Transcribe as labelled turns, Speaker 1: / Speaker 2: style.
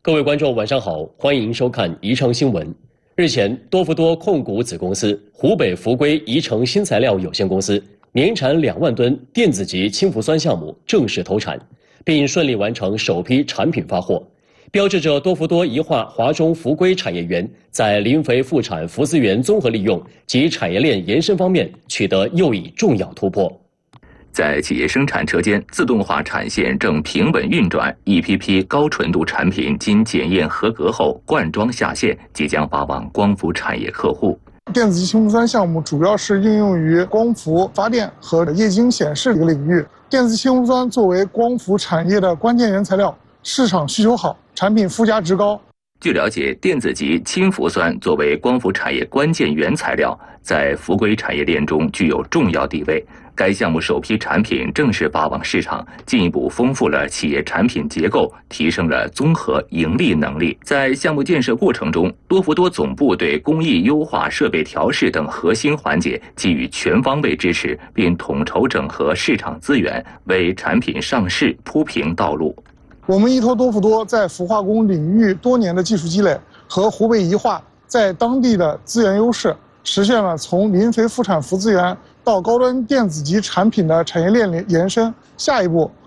Speaker 1: 各位观众，晚上好，欢迎收看宜城新闻。日前，多福多控股子公司湖北福圭宜城新材料有限公司年产2万吨电子级氢氟酸项目正式投产，并顺利完成首批产品发货，标志着多福多宜化华中福圭产业园在磷肥副产氟资源综合利用及产业链延伸方面取得又一重要突破。
Speaker 2: 在企业生产车间自动化产线正平稳运转，一批批高纯度产品经检验合格后灌装下线，即将发往光伏产业客户。
Speaker 3: 电子级氢氟酸项目主要是应用于光伏发电和液晶显示领域。电子氢氟酸作为光伏产业的关键原材料，市场需求好，产品附加值高。
Speaker 2: 据了解，电子级氢氟酸作为光伏产业关键原材料，在福圭产业链中具有重要地位。该项目首批产品正式发往市场，进一步丰富了企业产品结构，提升了综合盈利能力。在项目建设过程中，多福多总部对工艺优化、设备调试等核心环节给予全方位支持，并统筹整合市场资源，为产品上市铺平道路。
Speaker 3: 我们依托多福多在氟化工领域多年的技术积累和湖北宜化在当地的资源优势，实现了从磷肥副产氟资源到高端电子级产品的产业链延伸。下一步，